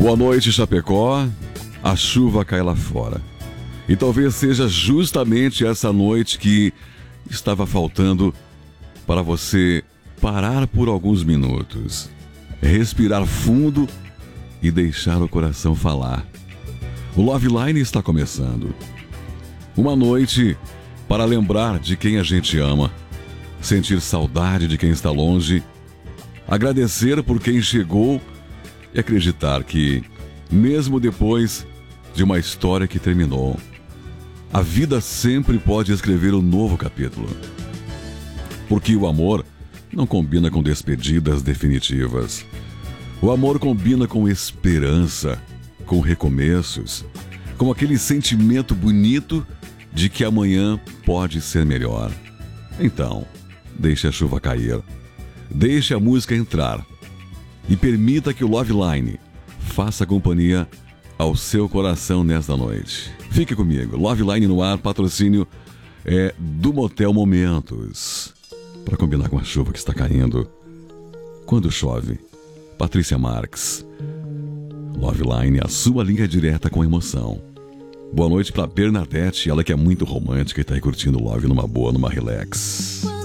Boa noite, Chapecó. A chuva cai lá fora. E talvez seja justamente essa noite que estava faltando para você parar por alguns minutos, respirar fundo e deixar o coração falar. O Love Line está começando. Uma noite para lembrar de quem a gente ama, sentir saudade de quem está longe, agradecer por quem chegou e acreditar que, mesmo depois de uma história que terminou, a vida sempre pode escrever um novo capítulo. Porque o amor não combina com despedidas definitivas. O amor combina com esperança, com recomeços, com aquele sentimento bonito de que amanhã pode ser melhor. Então, deixe a chuva cair, deixe a música entrar e permita que o Love Line faça companhia ao seu coração nesta noite. Fique comigo, Love Line no ar, patrocínio do Motel Momentos. Para combinar com a chuva que está caindo. Quando chove, Patrícia Marques. Love Line, a sua linha direta com emoção. Boa noite para Bernadette, ela que é muito romântica e está aí curtindo Love numa boa, numa relax.